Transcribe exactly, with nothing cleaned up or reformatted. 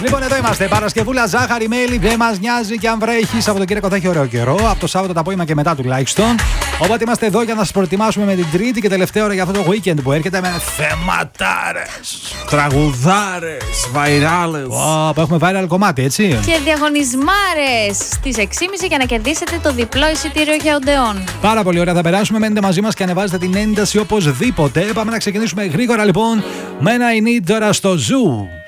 Λοιπόν, εδώ είμαστε. Παρασκευούλα, ζάχαρη, μέλι. Δεν μας νοιάζει και αν βρέχει. Σαββατοκύριακο θα έχει ωραίο καιρό. Από το Σάββατο το απόγευμα και μετά τουλάχιστον. Οπότε είμαστε εδώ για να σας προετοιμάσουμε με την τρίτη και τελευταία ώρα για αυτό το weekend που έρχεται με θεματάρες, τραγουδάρες, βαϊράλες. Oh, που έχουμε viral κομμάτι, έτσι. Και διαγωνισμάρες στις έξι και μισή για να κερδίσετε το διπλό εισιτήριο για Οντεόν. Πάρα πολύ ωραία. Θα περάσουμε. Μένετε μαζί μας και ανεβάζετε την ένταση οπωσδήποτε. Πάμε να ξεκινήσουμε γρήγορα λοιπόν με ένα I Need τώρα στο Zoo.